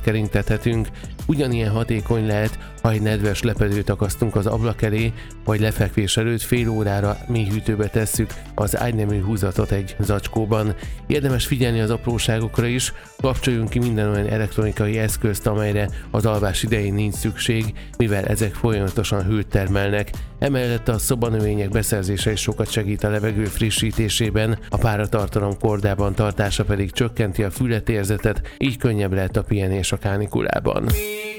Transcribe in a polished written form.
hőszivattyút keringtethetünk. Ugyanilyen hatékony lehet, ha egy nedves lepedőt akasztunk az ablak elé, vagy lefekvés előtt fél órára mély hűtőbe tesszük az ágynemű húzatot egy zacskóban. Érdemes figyelni az apróságokra is, kapcsoljunk ki minden olyan elektronikai eszközt, amelyre az alvás idején nincs szükség, mivel ezek folyamatosan hőt termelnek. Emellett a szobanövények beszerzése is sokat segít a levegő frissítésében, a páratartalom kordában tartása pedig csökkenti a fületérzetet, így könnyebb lehet a pihenés a kánikulában.